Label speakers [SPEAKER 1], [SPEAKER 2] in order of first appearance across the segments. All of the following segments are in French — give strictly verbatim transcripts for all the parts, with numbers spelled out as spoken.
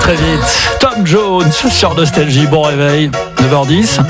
[SPEAKER 1] très vite. Tom Jones sur Nostalgie, bon réveil, neuf heures dix.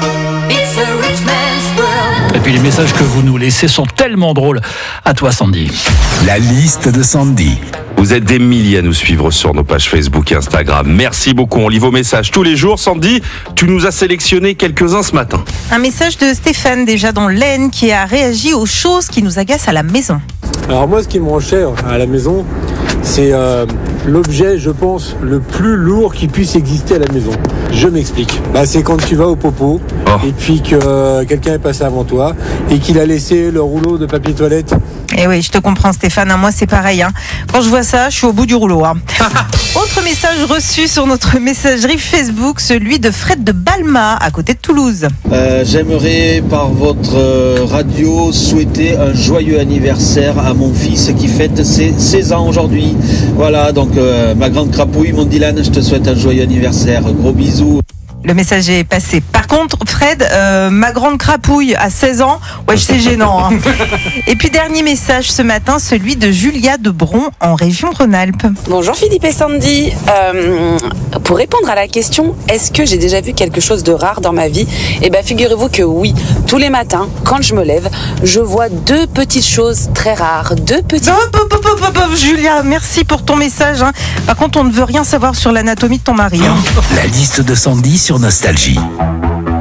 [SPEAKER 1] Et puis les messages que vous nous laissez sont tellement drôles. À toi Sandy.
[SPEAKER 2] La liste de Sandy.
[SPEAKER 3] Vous êtes des milliers à nous suivre sur nos pages Facebook et Instagram. Merci beaucoup, on lit vos messages tous les jours. Sandy, tu nous as sélectionné quelques-uns ce matin.
[SPEAKER 4] Un message de Stéphane, déjà dans l'Aisne, qui a réagi aux choses qui nous agacent à la maison.
[SPEAKER 5] Alors moi, ce qui me rend cher à la maison, c'est euh, l'objet, je pense, le plus lourd qui puisse exister à la maison. Je m'explique. Bah, c'est quand tu vas au popo oh. et puis que euh, quelqu'un est passé avant toi et qu'il a laissé le rouleau de papier toilette.
[SPEAKER 4] Eh oui, je te comprends Stéphane, moi c'est pareil. Hein. Quand je vois ça, je suis au bout du rouleau. Hein. Autre message reçu sur notre messagerie Facebook, celui de Fred de Balma, à côté de Toulouse.
[SPEAKER 6] Euh, j'aimerais par votre radio souhaiter un joyeux anniversaire à mon fils qui fête ses seize ans aujourd'hui. Voilà, donc euh, ma grande crapouille, mon Dylan, je te souhaite un joyeux anniversaire. Gros bisous.
[SPEAKER 4] Le message est passé. Par contre, Fred, euh, ma grande crapouille à seize ans, ouais, c'est gênant. Hein. Et puis, dernier message ce matin, celui de Julia de Bron, en région Rhône-Alpes.
[SPEAKER 7] Bonjour Philippe et Sandy. Euh, pour répondre à la question, est-ce que j'ai déjà vu quelque chose de rare dans ma vie ? Eh bien, figurez-vous que oui. Tous les matins, quand je me lève, je vois deux petites choses très rares. Deux petites...
[SPEAKER 4] Hop, hop, hop, hop, hop, Julia, merci pour ton message. Hein. Par contre, on ne veut rien savoir sur l'anatomie de ton mari. Hein.
[SPEAKER 2] La liste de Sandy sur Nostalgie.